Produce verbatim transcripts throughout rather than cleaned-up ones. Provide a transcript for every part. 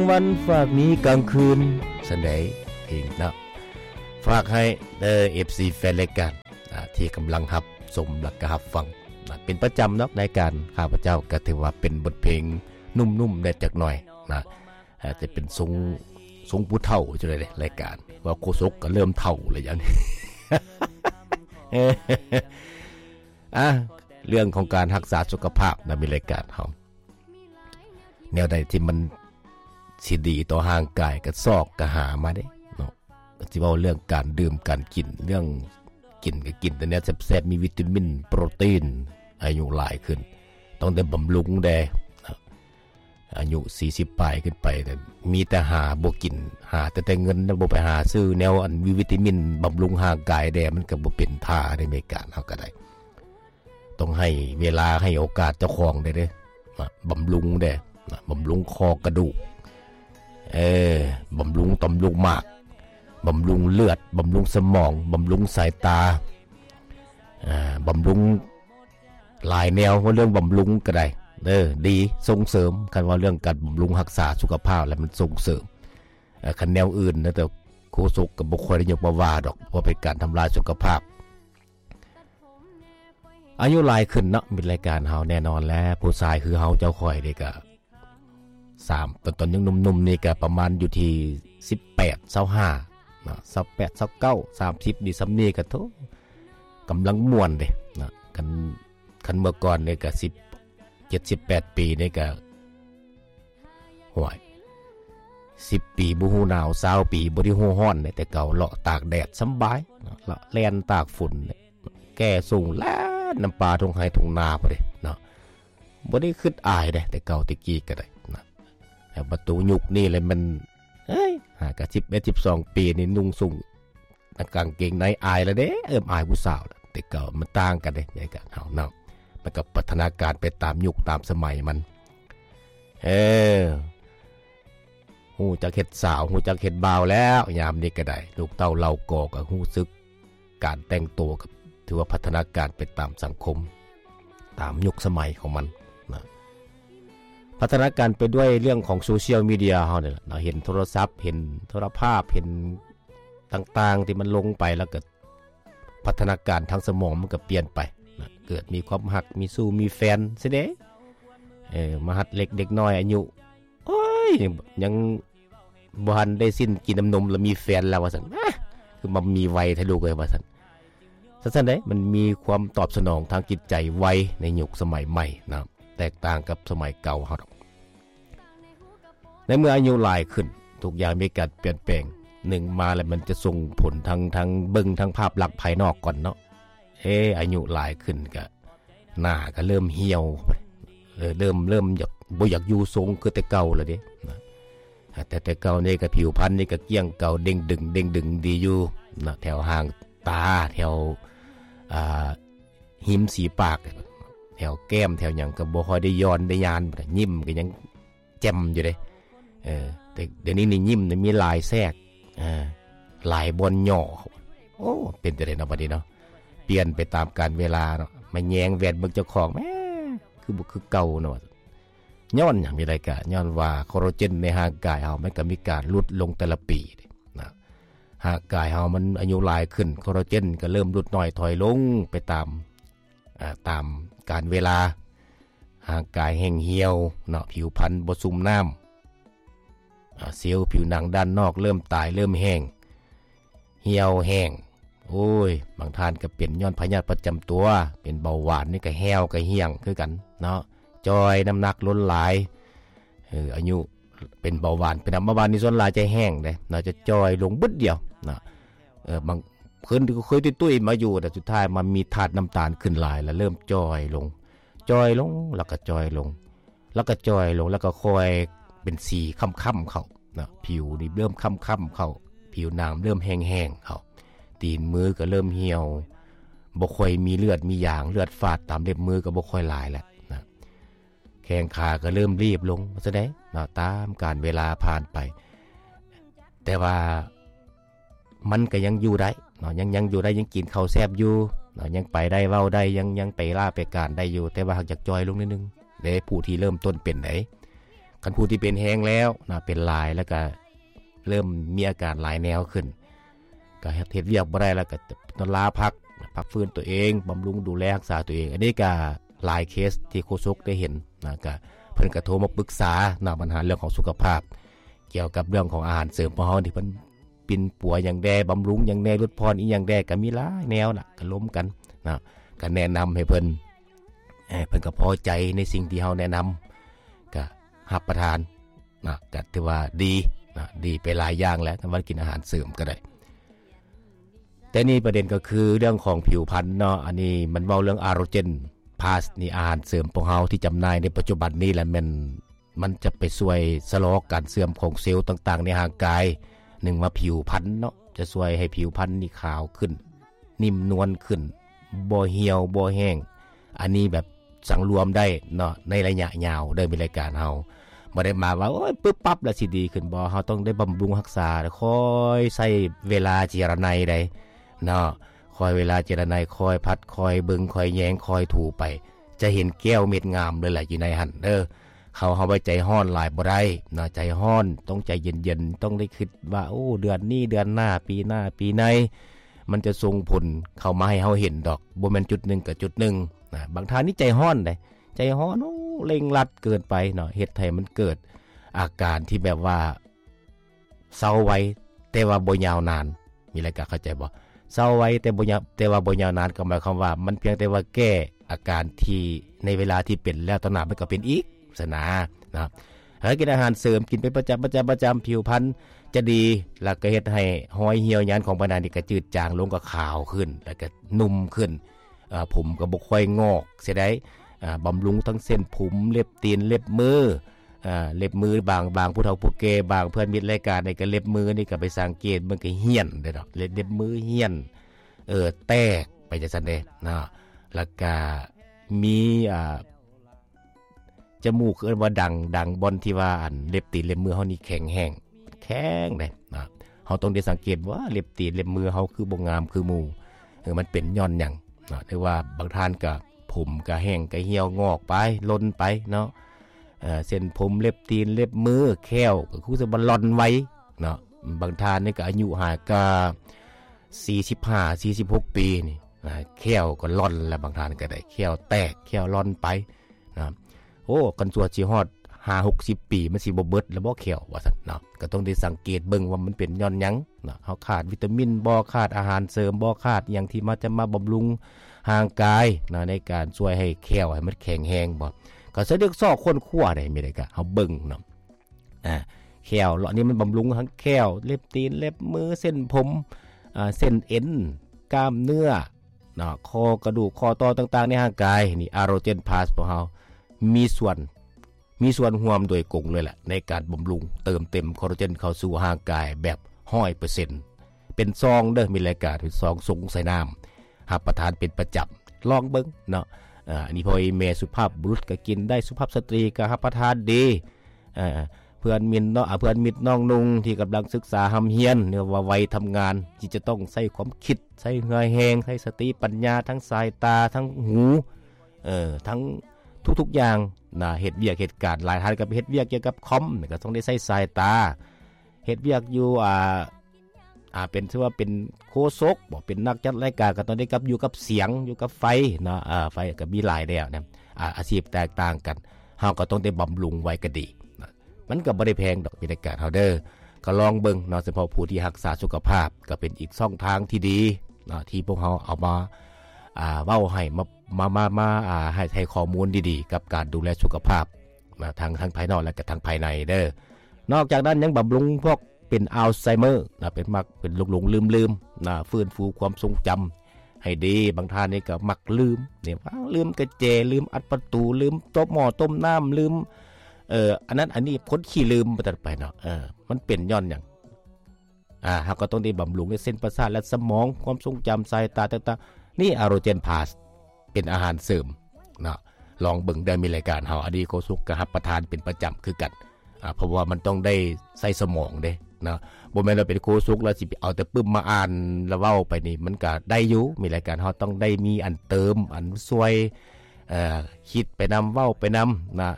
วันฝากนี้กลางคืนสันใดเองนะฝากให้เด้อ เอฟ ซี แฟนรายการที่กำลังรับชมและก็รับฟังเป็นประจำเนาะในการข้าพเจ้าก็ถือว่าเป็นบทเพลงนุ่มๆได้จักหน่อยนะอาจจะเป็นทรงทรงผู้เฒ่าจังได๋รายการว่าโคศกก็เริ่มเฒ่าแล้วอย่างนี้ อ่ะเรื่องของการรักษาสุขภาพนะมีรายการเฮาแนวใดที่มันสิดีต่อร่างกายก็ซอกก็หามาได้เนาะก็สิเว้าเรื่องการดื่มการกินเรื่องกินก็กินแต่เนี้ยแซ่บๆมีวิตามินโปรตีนอายุหลายขึ้นต้องได้บำรุงแดอายุสี่สิบปลายขึ้นไปแต่มีแต่หาบ่กินหาแต่แต่เงินบ่ไปหาซื้อแนวอันมีวิตามินบำรุงร่างกายแดมันก็บ่เป็นท่าได้ในการเฮาก็ได้ต้องให้เวลาให้โอกาสเจ้าของได้เด้บำรุงแดบำรุงคอกระดูกเออบำรุงต่อมลูกหมากบำรุงเลือดบำรุงสมองบำรุงสายตาอ่าบำรุงหลายแนวว่าเรื่องบำรุงก็ได้เออดีส่งเสริมกันว่าเรื่องการบำรุงรักษาสุขภาพแล้วมันส่งเสริมคันแนวอื่นนะแต่โฆษกกับบุคคลได้ยกมาว่าดอกว่าเป็นการทำลายสุขภาพอายุหลายขึ้นเนาะมีรายการเฮาแน่นอนแล้วผู้ชายคือเฮาเจ้าข่อยนี่ก็สามตอนตอนยังหนุ่มๆนี่ก็ประมาณอยู่ที่สิบแปด ยี่สิบห้าเนาะสิบแปด ยี่สิบเก้า สามสิบนี่ซ้ำนี่ก็โตกำลังม่วนเด้นะกันคันเมื่อก่อนนี่ก็สิบเจ็ด สิบแปดปีนี่ก็ห่วยสิบปีบ่ฮู้หนาวยี่สิบปีบ่ได้ฮู้ร้อนแต่เก่าเลาะตากแดดสำบายเลาะแล่นตากฝุ่นแก่สูงล้านน้ำปลาทุ่งไห้ทุ่งนาพุ่นเด้เนาะบ่ได้คิดอายเด้แต่เก่าตะกี้ก็ได้นะแต่ประตูยุคนี้เลยมันเอ้ยหาก็สิบเอ็ด สิบสองปีนี่นุ่งสูงกางเกงในอายแล้วเด้เอิ้มอายผู้สาวแต่เก่ามันต่างกันเด้ในการเฮาเนาะมันก็พัฒนาการไปตามยุคตามสมัยมันเออฮู้จักเฮ็ดสาวฮู้จักเฮ็ดบ่าวแล้วยามนี้ก็ได้ลูกเต้าเล่าก่อก็ฮู้สึกการแต่งตัวกับถือว่าพัฒนาการไปตามสังคมตามยุคสมัยของมันนะพัฒนาการไปด้วยเรื่องของโซเชียลมีเดียเฮาเนี่ยเราเห็นโทรศัพท์เห็นโทรภาพเห็นต่างๆที่มันลงไปแล้วก็พัฒนาการทางสมองมันก็เปลี่ยนไปนะเกิดมีความหักมีสู้มีแฟนซิเด้เออมหัดเล็กเด็กน้อยอายุโอ้ยยังบ่ทันได้สิ้นกินน้ำนมแล้วมีแฟนแล้วว่าซั่นคือมันมีวัยทะลุเลยว่าซั่นซั่นๆเด้มันมีความตอบสนองทางจิตใจไวในยุคสมัยใหม่นะแตกต่างกับสมัยเก่าเฮาในเมื่ออายุหลายขึ้นทุกอย่างมีการเปลี่ยนแปลงหนึ่งมาแล้วมันจะส่งผลทางทางเบิ่งทางภาพลักษณ์ภายนอกก่อนเนาะเอออายุหลายขึ้นก็หน้าก็เริ่มเหี่ยวเออเริ่มเริ่มอยากบ่อยากอยู่ทรงคือแต่เก่าแล้วเด้นะแต่แต่เก่านี่ก็ผิวพรรณนี่ก็เกลี้ยงเก่าเด้งดึงเด้งดึงดีอยู่นะแถวหางตาแถวอ่าหิมสีปากแถวแก้มแถวหยังก็บ่ค่อยได้ย้อนได้ยานยิ้มก็ยังแจ่มอยู่เด้เออแต่เดี๋ยวนี้นี่ยิ้มนี่มีลายแทรกอ่าลายบนหย่อโอ้เป็นจังได๋เนาะบัดนี้เนาะเปลี่ยนไปตามกาลเวลาเนาะมาแยงแวดเบิ่งเจ้าของแหมคือบ่คือเก่าเนาะย้อนหยังมีได้ก็ย้อนว่าคอลลาเจนในร่างกายเฮามันก็มีการลดลงแต่ละปีนะร่างกายเฮามันอายุหลายขึ้นคอลลาเจนก็เริ่มลดน้อยถอยลงไปตามอ่าตามกาลเวลาร่างกายแห้งเหี่ยวเนาะผิวพรรณบ่ซุ่มน้ำอ่าเซลล์ผิวหนังด้านนอกเริ่มตายเริ่มแห้งเหี่ยวแห้งโอ้ยบางท่านก็เป็นย้อนพยาธิประจำตัวเป็นเบาหวานนี่ก็แห้วก็เหี่ยงคือกันเนาะจอยน้ำหนักล้นหลายเอออายุเป็นเบาหวานเป็นน้ำเบาหวานนี่ส่วนหลายจะแห้งเด้น่าจะจอยลงบึดเดียวนะเออบางเพิ่นเคยตุ้ยๆมาอยู่แต่สุดท้ายมันมีธาตุน้ำตาลขึ้นหลายแล้วเริ่มจอยลงจอยลงแล้วก็จอยลงแล้วก็จอยลงแล้วก็ค่อยเป็นสีค่ำๆเข้านะผิวนี่เริ่มค่ำๆเข้าผิวหนังเริ่มแห้งๆเข้าตีนมือก็เริ่มเหี่ยวบ่ค่อยมีเลือดมีหยางเลือดฝาดตามเล็บมือก็บ่ค่อยหลายแล้วนะแข้งขาก็เริ่มรีบลงซะได้นะตามกาลเวลาผ่านไปแต่ว่ามันก็ยังอยู่ได้เนาะยังยังอยู่ได้ยังกินข้าวแซ่บอยู่เนาะยังไปได้เว้าได้ยังยังไปล่าไปการได้อยู่แต่ว่าหากอยากจอยลงนิดนึงเด้ผู้ที่เริ่มต้นเป็นไดคันผู้ที่เป็นแห้งแล้วนะเป็นหลายแล้วก็เริ่มมีอาการหลายแนวขึ้นก็เฮ็ดเวียกบ่ได้แล้วก็ต้องลาพักพักฟื้นตัวเองบำรุงดูแลรักษาตัวเองอันนี้ก็หลายเคสที่โฆษกได้เห็นนะก็เพิ่นก็โทรมาปรึกษานะปัญหาเรื่องของสุขภาพเกี่ยวกับเรื่องของอาหารเสริมของเฮาที่เพิ่นปิ่นปัวอย่างแดบำรุงอย่างแดลดพรอีหยังแดก็มีหลายแนวน่ะก็ล้มกันนะก็แนะนำให้เพิ่นเอ่อเพิ่นก็พอใจในสิ่งที่เฮาแนะนำก็รับประทานนะก็ถือว่าดีนะดีไปหลายอย่างแล้วถ้าว่ากินอาหารเสริมก็ได้แต่นี่ประเด็นก็คือเรื่องของผิวพรรณเนาะอันนี้มันเว้าเรื่องอาโรเจนพาสนี่อาหารเสริมของเฮาที่จำหน่ายในปัจจุบันนี้แหละมันมันจะไปช่วยชะลอการเสื่อมของเซลล์ต่างๆในร่างกายหนึ่งมาผิวพรรณเนาะจะช่วยให้ผิวพรรณนี่ขาวขึ้นนิ่มนวลขึ้นบ่เหี่ยวบ่แห้งอันนี้แบบสังรวมได้เนาะในระยะยาวได้มีรายการเฮาบ่ได้มาว่าโอ้ยปึ๊บปั๊บแล้วสิดีขึ้นบ่เฮาต้องได้บำรุงรักษาคอยใช้เวลาเจรไนได้เนาะคอยเวลาเจรไนคอยพัดคอยเบิ่งคอยแยงคอยถูไปจะเห็นแก้วเม็ดงามเลยแหละอยู่ในหั่นเด้อเขาเฮาไว้ใจฮ้อนหลายบ่ได้เนาะใจฮ้อนต้องใจเย็นๆต้องได้คิดว่าโอ้เดือนนี้เดือนหน้าปีหน้าปีไหนมันจะส่งผลเข้ามาให้เฮาเห็นดอกบ่แม่นจุดหนึ่งกับจุดหนึ่งนะบางท่านนี่ใจฮ้อนได้ใจฮ้อนโอ้เร่งรัดเกินไปเนาะเฮ็ดให้มันเกิดอาการที่แบบว่าเศร้าไว้แต่ว่าบ่ยาวนานมีอะไรก็เข้าใจบ่เศร้าไว้แต่บ่ยาวแต่ว่าบ่ยาวนานก็หมายความว่ามันเพียงแต่ว่าแก้อาการที่ในเวลาที่เป็นแล้วตอนหน้ามันก็เป็นอีกสนานะครับหากินอาหารเสริมกินเป็นประจำประจำประจำผิวพรรณจะดีแล้วก็เฮ็ดให้หอยเหี่ยวยันของบรรดานี่ก็จืดจางลงก็ขาวขึ้นแล้วก็นุ่มขึ้นอ่าผมก็บ่ค่อยงอกเสียได้อ่าบำรุงทั้งเส้นผมเล็บตีนเล็บมืออ่าเล็บมือบางบางผู้เฒ่าผู้แก่บางเพื่อนมิตรรายการในก็เล็บมือนี่ก็ไปสังเกตมันก็เหี่ยนได้ดอกเล็บมือเหี่ยนเออแตกไปจังซั่นเด้นะแล้วก็มีอ่าจมูกเอิ้นว่าดังดังบอนที่ว่าอันเล็บตีนเล็บมือเฮานี่แข็งแห้งแข็งเด้นะเฮาต้องได้สังเกตว่าเล็บตีนเล็บมือเฮาคือบ่งามคือหมู่เออมันเป็นย้อนหยังเนาะหรือว่าบางท่านก็ผมก็แห้งก็เหี่ยวงอกไปล้นไปเนาะเอ่อเส้นผมเล็บตีนเล็บมือแข้วก็คือสิบ่ล่อนไว้เนาะบางท่านนี่ก็อายุหาก็สี่สิบห้า สี่สิบหกปีนี่แข้วก็ล่อนแล้วบางท่านก็ได้แข้วแตกแข้วล่อนไปนะโอ้กันตัวสิฮอดห้า หกสิบปีมันสิบ่เบิดแล้วบ่แข้วว่าซั่นเนาะก็ต้องได้สังเกตเบิ่งว่ามันเป็นย้อนหยังเนาะเฮาขาดวิตามินบ่ขาดอาหารเสริมบ่ขาดหยังที่มาจะมาบำรุงร่างกายนะในการช่วยให้แข้วให้มันแข็งแรงบ่ก็สะดึกซอกคนคั่วได้มีได้ก็เฮาเบิ่งเนาะอ่าแข้วเหล่านี้มันบำรุงทั้งแข้วเล็บตีนเล็บมือเส้นผมอ่าเส้นเอ็นกล้ามเนื้อเนาะคอกระดูกคอต่อต่างๆในร่างกายนี่อาโรเจนพาสของเฮามีส่วนมีส่วนร่วมโดยกงเลยแหละในการบำรุงเติมเต็มคอลลาเจนเข้าสู่ร่างกายแบบ หนึ่งร้อยเปอร์เซ็นต์ เป็นซองเด้อมีรายการเป็นซองสงใส่น้ำรับประทานเป็นประจำลองเบิ่งเนาะอ่าอันนี้พอแม่สุภาพบุรุษก็กินได้สุภาพสตรีก็รับประทานดีอ่าเพื่อนมิตรเนาะเพื่อนมิตรน้องนุ่งที่กำลังศึกษาหำเฮียนเนี่ยว่าวัยทำงานที่จะต้องใช้ความคิดใช้เหงื่อแห้งใช้สติปัญญาทั้งสายตาทั้งหูเอ่อทั้งทุกๆอย่างนะเฮ็ดเวียกเหตุการณ์หลายท่านก็เฮ็ดเวียกเกี่ยวกับคอมก็ต้องได้ใช้สายตาเฮ็ดเวียกอยู่อ่าอ่าเป็นชื่อว่าเป็นโฆษกบ่เป็นนักจัดรายการก็ต้องได้กับอยู่กับเสียงอยู่กับไฟเนาะอ่าไฟก็มีหลายแล้วนะอ่าอาชีพแตกต่างกันเฮาก็ต้องได้บำรุงไว้ก็ดีนะมันก็บ่ได้แพงดอกมีรายการเฮาเด้อก็ลองเบิ่งเนาะเฉพาะผู้ที่รักษาสุขภาพก็เป็นอีกช่องทางที่ดีเนาะที่พวกเฮาเอามาอ่าเว้าให้มามามามาอ่าให้ให้ข้อมูลดีๆกับการดูแลสุขภาพนะทั้งทั้งภายนอกและก็ทั้งภายในเด้อนอกจากนั้นยังบำรุงพวกเป็นอัลไซเมอร์นะเป็นมักเป็นหลงๆลืมๆนะฟื้นฟูความทรงจำให้ดีบางท่านนี่ก็มักลืมเนี่ยว่าลืมกระเจลืมอัดประตูลืมต้มหม้อต้มน้ำลืมเอ่ออันนั้นอันนี้พ้นขี้ลืมไปตัดไปเนาะเออมันเป็นย้อนหยังอ่าเฮาก็ต้องได้บำรุงในเส้นประสาทและสมองความทรงจำสายตาต่างๆนี่อาโรเจนพาสเป็นอาหารเสริมเนาะลองเบิ่งได้มีรายการเฮาอดีโกสุกก็รับประทานเป็นประจำคือกันอ่าเพราะว่ามันต้องได้ใส่สมองเด้เนาะบ่แม่นเราเป็นโคสุกแล้วสิเอาแต่ปึ้มมาอ่านแล้วเว้าไปนี่มันก็ได้อยู่มีรายการเฮาต้องได้มีอันเติมอันช่วยเอ่อคิดไปนำเว้าไปนำนะ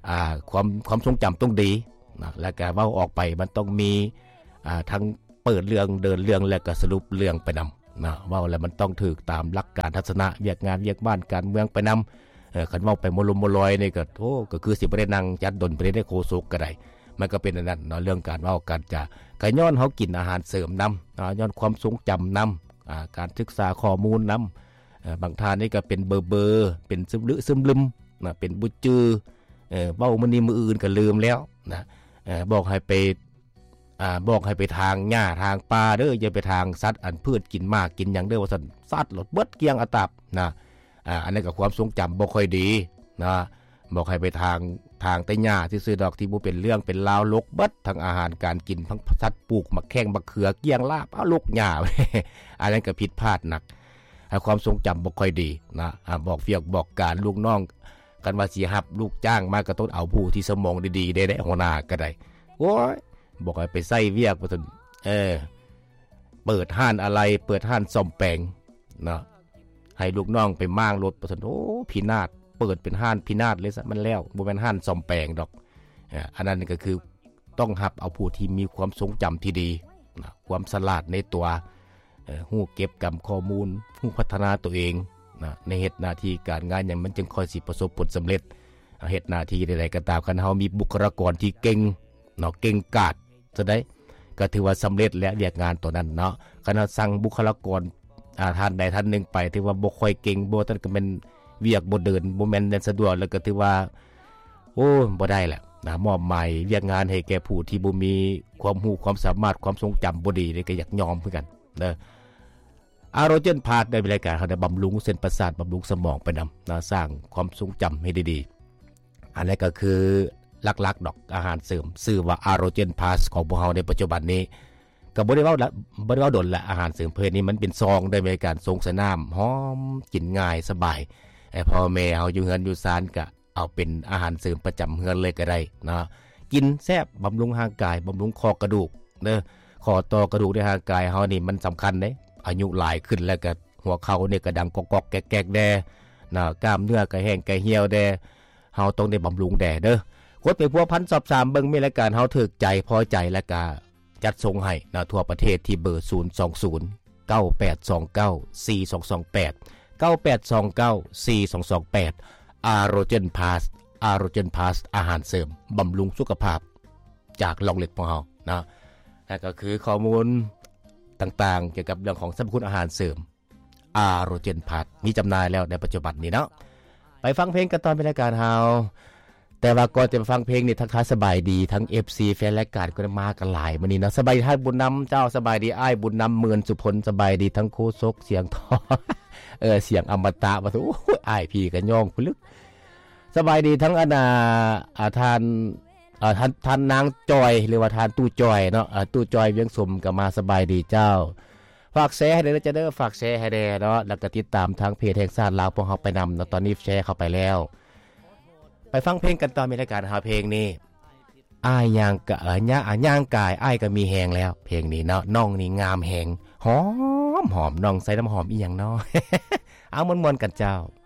อ่าความความทรงจำต้องดีนะแล้วก็เว้าออกไปมันต้องมีอ่าทั้งเปิดเรื่องเดินเรื่องและก็สรุปเรื่องไปนำนะเว้าแล้วมันต้องถูกตามหลักการทัศนะเวียกงานเวียกบ้านการเมืองไปนำเออคันเว้าไปมลมลอยนี่ก็โอ้ก็คือสิบ่ได้นั่งจัดดนไปได้โคศกก็ได้มันก็เป็นอันนั้นเนาะเรื่องการเว้ากันจะก็ย้อนเฮากินอาหารเสริมนำอ่าย้อนความทรงจำนำอ่าการศึกษาข้อมูลนำเอ่อบางท่านนี่ก็เป็นเบอร์เบอร์เป็นซึมลึซึมลึมนะเป็นบุจือเอ่อเว้ามื้อนี้มื้ออื่นก็ลืมแล้วนะเอ่อบอกให้ไปอ่าบอกให้ไปทางหญ้าทางป่าเด้ออย่าไปทางสัตว์อันพืชกินมากกินหยังเด้อว่าซั่นสัตว์หลดเบิดเกลี้ยงอะตับนะอ่าอันนั้นก็ความทรงจำบ่ค่อยดีนะบอกให้ไปทางทางแต่หญ้าซื่อๆดอกที่บ่เป็นเรื่องเป็นราวลกเบิดทั้งอาหารการกินทั้งสัตว์ปลูกมะแข้งมะเขือเกลี้ยงลาบเอาลกหญ้า อันนั้นก็ผิดพลาดหนักความทรงจำบ่ค่อยดีนะบอกเวียกบอกการลูกน้องกันว่าสิรับลูกจ้างมาก็ต้องเอาผู้ที่สมองดีๆได้ได้หัวหน้าก็ได้โอ้ยบอกให้ไปใส่เวียกว่าซั่นเออเปิดห้านอะไรเปิดห้านซ่อมแปลงนะให้ลูกน้องไปม้างรถว่าซั่นโอ้พินาศเปิดเป็นห้านพินาศเลยซะมันแล้วบ่แม่นห้านซ่อมแปลงดอกอันนั้นก็คือต้องรับเอาผู้ที่มีความทรงจำที่ดีนะความฉลาดในตัวเอ่อฮู้เก็บกำข้อมูลฮู้พัฒนาตัวเองนะในเฮ็ดหน้าที่การงานอย่างมันจึงค่อยสิประสบผลสำเร็จเฮ็ดหน้าที่ใดๆก็ตามคันเฮามีบุคลากรที่เก่งเนาะเก่งกาจจะได้ก็ถือว่าสำเร็จแล้วเรียกงานตัวนั้นเนาะคันเฮาสั่งบุคลากรอ่าท่านใดท่านหนึ่งไปที่ว่าบ่ค่อยเก่งบ่ทันก็แม่นเวียกบ่เดินบ่แม่นสะดวกแล้วก็ถือว่าโอ้บ่ได้แหละนะมอบหมายเรียกงานให้แก่ผู้ที่บ่มีความรู้ความสามารถความทรงจำบ่ดีนี่ก็อยากยอมคือกันเด้ออารเจนพาร์ทในรายการเขาได้บำรุงเส้นประสาทบำรุงสมองไปนำนะสร้างความทรงจำให้ดีๆอันนี้ก็คือหลักๆดอกอาหารเสริมชื่อว่าอารเจนพาสของพวกเราในปัจจุบันนี้ก็บ่ได้เว้าละบ่ได้เว้าดนละอาหารเสริมเพศนี้มันเป็นซองได้ในการทรงสน้ำหอมกินง่ายสบายไอ้พ่อแม่เฮาอยู่เฮือนอยู่ศาลก็เอาเป็นอาหารเสริมประจำเฮือนเลยก็ได้นะกินแซ่บบำรุงร่างกายบำรุงคอกระดูกเด้อข้อต่อกระดูกในร่างกายเฮานี่มันสำคัญเด้อายุหลายขึ้นแล้วก็หัวเข่าเนี่ยก็ดังกอกๆแก๊กๆแดนะกล้ามเนื้อก็แห้งก็เหี่ยวแดเฮาต้องได้บำรุงแดเด้อกดไปพัวพันสอบถามเบิ่งมีรายการเฮาถูกใจพอใจแล้วก็จัดส่งให้นะทั่วประเทศที่เบอร์ศูนย์ สอง ศูนย์ เก้า แปด สอง เก้า สี่ สอง สอง แปด เก้า แปด สอง เก้า สี่ สอง สอง แปด Arogen Pass Arogen Pass อาหารเสริมบำรุงสุขภาพจากลองเล็ดของเฮานะนั่นก็คือข้อมูลต่างๆเกี่ยวกับเรื่องของสรรพคุณอาหารเสริม Arogen Pass มีจำหน่ายแล้วในปัจจุบันนี้เนาะไปฟังเพลงกันตอนเป็นรายการเฮาแต่ว่าก่อนจะไปฟังเพลงนี่ทักทายสบายดีทั้ง เอฟ ซี แฟนรายการก็มากันหลายมื้อนี้เนาะสบายดีท่านบุญนำเจ้าสบายดีอ้ายบุญนำเมือนสุพลสบายดีทั้งโคศกเสียงทอ เออเสียงอมตะว่าโอ้ยอ้ายพี่ก็ย่องพุลึกสบายดีทั้งอนาอ่าทานอ่าท่านท่านนางจอยหรือว่าทานตู้จอยเนาะอ่าตู้จอยเวียงสมก็มาสบายดีเจ้าฝากแชร์ให้เด้อจะเด้อฝากแชร์ให้แด่เนาะแล้วก็ติดตามทางเพจแห่งชาติลาวพวกเฮาไปนำเนาะตอนนี้แชร์เข้าไปแล้วไปฟังเพลงกันต่อมีรายการหาเพลงนี้อ้ายย่างกะญะย่างกายอ้ายก็มีแฮงแล้วเพลงนี้เนาะน้องนี่งามแฮงหอมหอมน้องใส่น้ำหอมอีหยังเนาะ เอาม่วนๆกันเจ้า